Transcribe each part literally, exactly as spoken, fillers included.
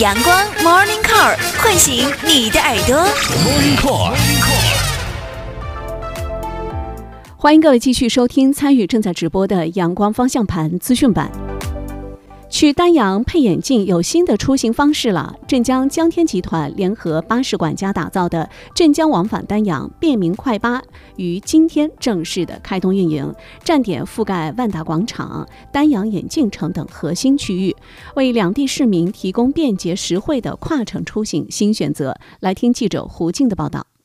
阳光 Morning Call 唤醒你的耳朵。Morning Call， 欢迎各位继续收听参与正在直播的阳光方向盘资讯版。去丹阳配眼镜有新的出行方式了。镇江江天集团联合巴士管家打造的镇江往返丹阳便民快巴于今天正式的开通运营，站点覆盖万达广场、丹阳眼镜城等核心区域，为两地市民提供便捷实惠的跨城出行新选择。来听记者胡静的报道。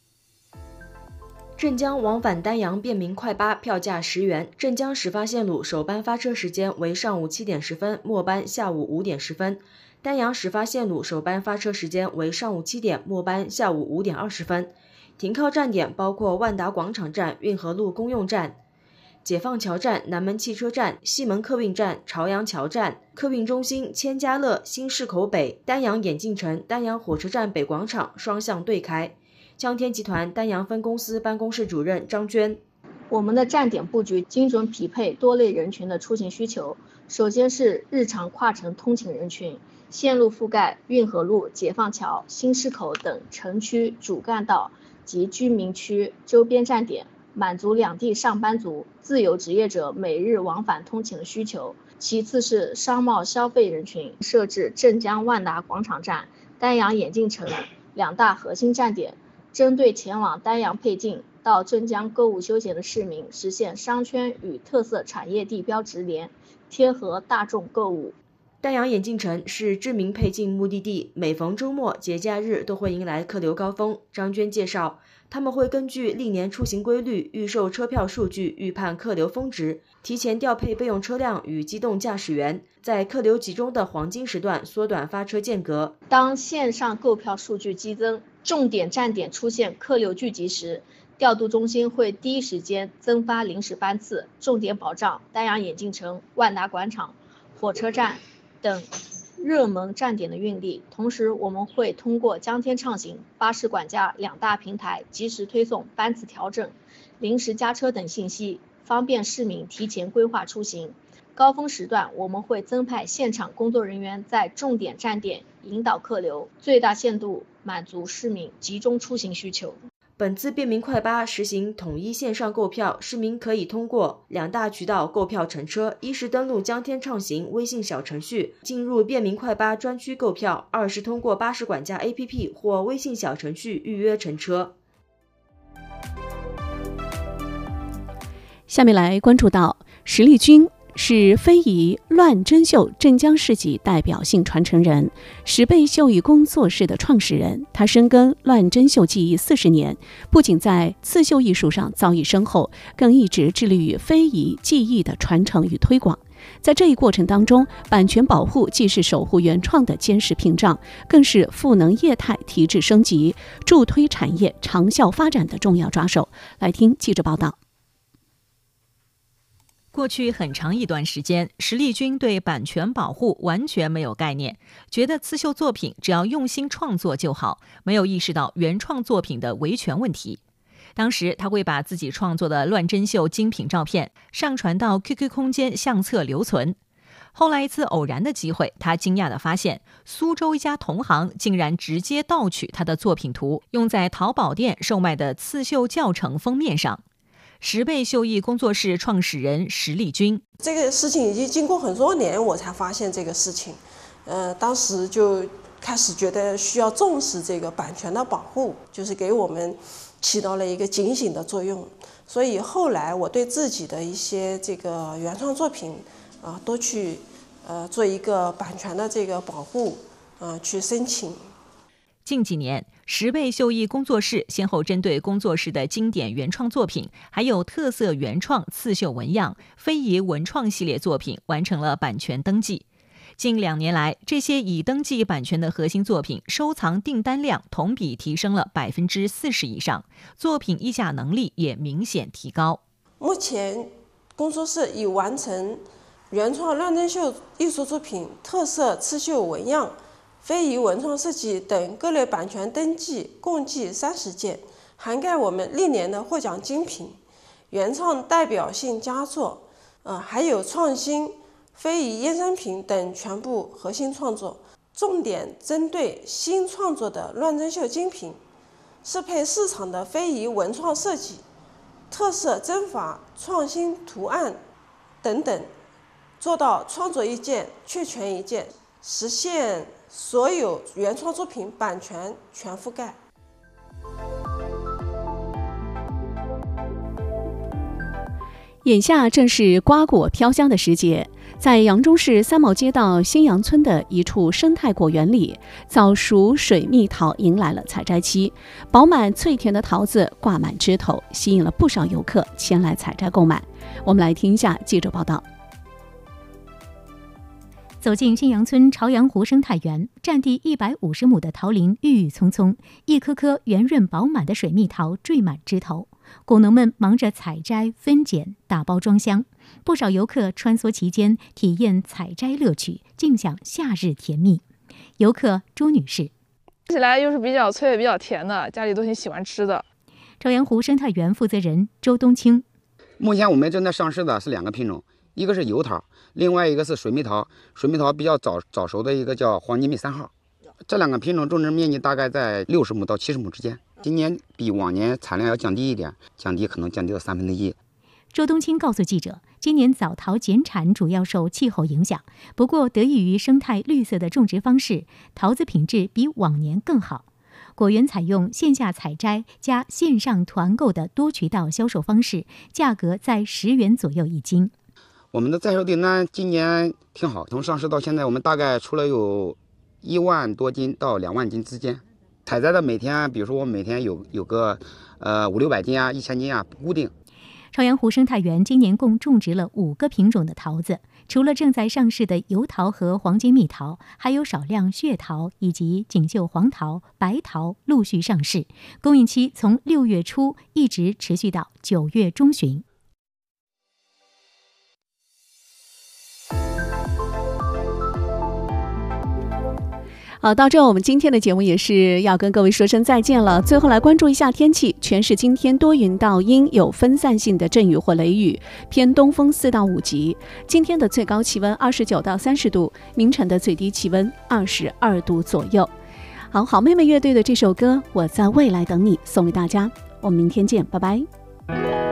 镇江往返丹阳便民快巴票价十元，镇江始发线路首班发车时间为上午七点十分，末班下午五点十分；丹阳始发线路首班发车时间为上午七点，末班下午五点二十分。停靠站点包括万达广场站、运河路公用站、解放桥站、南门汽车站、西门客运站、朝阳桥站、客运中心、千家乐、新市口北、丹阳眼镜城、丹阳火车站北广场双向对开。江天集团丹阳分公司办公室主任张娟： 我们的站点布局精准匹配多类人群的出行需求。首先是日常跨城通勤人群，线路覆盖运河路、解放桥、新市口等城区主干道及居民区周边站点，满足两地上班族、自由职业者每日往返通勤的需求。其次是商贸消费人群，设置镇江万达广场站、丹阳眼镜城两大核心站点，针对前往丹阳配镜到镇江购物休闲的市民，实现商圈与特色产业地标直连，贴合大众购物。 丹阳眼镜城是知名配镜目的地，每逢周末、节假日都会迎来客流高峰。张娟介绍，他们会根据历年出行规律、预售车票数据预判客流峰值，提前调配备用车辆与机动驾驶员，在客流集中的黄金时段缩短发车间隔。 当线上购票数据激增，重点站点出现客流聚集时，调度中心会第一时间增发临时班次，重点保障丹阳眼镜城、万达广场、火车站等热门站点的运力。同时，我们会通过江天畅行、巴士管家两大平台及时推送班次调整、临时加车等信息，方便市民提前规划出行。高峰时段，我们会增派现场工作人员在重点站点引导客流，最大限度满足市民集中出行需求。 本次便民快巴实行统一线上购票，市民可以通过两大渠道购票乘车：一是登录江天畅行微信小程序进入便民快巴专区购票；二是通过巴士管家 A P P 或微信小程序预约乘车。 下面来关注到石丽君是非遗乱针绣镇江市级代表性传承人，石贝绣艺工作室的创始人。他深耕乱针绣技艺四十年，不仅在刺绣艺术上造诣深厚，更一直致力于非遗技艺的传承与推广。在这一过程当中，版权保护既是守护原创的坚实屏障，更是赋能业态提质升级、助推产业长效发展的重要抓手。来听记者报道。 过去很长一段时间，石丽君对版权保护完全没有概念，觉得刺绣作品只要用心创作就好，没有意识到原创作品的维权问题。当时他会把自己创作的乱针绣精品照片上传到 Q Q 空间相册留存。后来一次偶然的机会，他惊讶地发现苏州一家同行竟然直接盗取他的作品图，用在淘宝店售卖的刺绣教程封面上。石贝绣艺工作室创始人石丽君： 这个事情已经经过很多年，我才发现这个事情。呃，当时就开始觉得需要重视这个版权的保护，就是给我们起到了一个警醒的作用。所以后来我对自己的一些这个原创作品啊、呃，都去呃做一个版权的这个保护，呃，去申请。 近几年，石贝绣艺工作室先后针对工作室的经典原创作品，还有特色原创刺绣纹样、非遗文创系列作品完成了版权登记。近两年来，这些已登记版权的核心作品收藏订单量同比提升了百分之四十以上，作品议价能力也明显提高。 目前，工作室已完成原创乱针绣艺术作品、特色刺绣纹样、非遗文创设计等各类版权登记共计三十件，涵盖我们历年的获奖精品、原创代表性佳作，呃，还有创新、非遗衍生品等全部核心创作。 重点针对新创作的乱针绣精品，适配市场的非遗文创设计、特色针法、创新图案等等，做到创作一件确权一件，实现所有原创作品版权全覆盖。 眼下正是瓜果飘香的时节，在扬州市三毛街道新阳村的一处生态果园里，早熟水蜜桃迎来了采摘期，饱满脆甜的桃子挂满枝头，吸引了不少游客前来采摘购买。我们来听一下记者报道。 走进新阳村朝阳湖生态园，占地一百五十亩的桃林郁郁葱葱，一颗颗圆润饱满的水蜜桃缀满枝头，果农们忙着采摘、分拣、打包装箱，不少游客穿梭其间，体验采摘乐趣，尽享夏日甜蜜。游客朱女士： 吃起来又是比较脆、比较甜的，家里都挺喜欢吃的。 朝阳湖生态园负责人周冬青： 目前我们正在上市的是两个品种，一个是油桃，另外一个是水蜜桃。水蜜桃比较早早熟的一个叫黄金蜜三号。这两个品种种植面积大概在六十亩到七十亩之间。今年比往年产量要降低一点，降低可能降低到三分之一。 周冬青告诉记者，今年枣桃减产主要受气候影响，不过得益于生态绿色的种植方式，桃子品质比往年更好。果园采用线下采摘加线上团购的多渠道销售方式，价格在十元左右一斤。 我们的在售订单今年挺好，从上市到现在，我们大概出了有一万多斤到两万斤之间。采摘的每天，比如说我们每天有有个呃五六百斤啊、一千斤啊，不固定。 朝阳湖生态园今年共种植了五个品种的桃子，除了正在上市的油桃和黄金蜜桃，还有少量血桃以及锦绣黄桃、白桃陆续上市，供应期从六月初一直持续到九月中旬。 好，到这我们今天的节目也是要跟各位说声再见了。最后来关注一下天气，全市今天多云到阴，有分散性的阵雨或雷雨，偏东风四到五级。今天的最高气温二十九到三十度，明晨的最低气温二十二度左右。好，好妹妹乐队的这首歌《我在未来等你》送给大家，我们明天见，拜拜。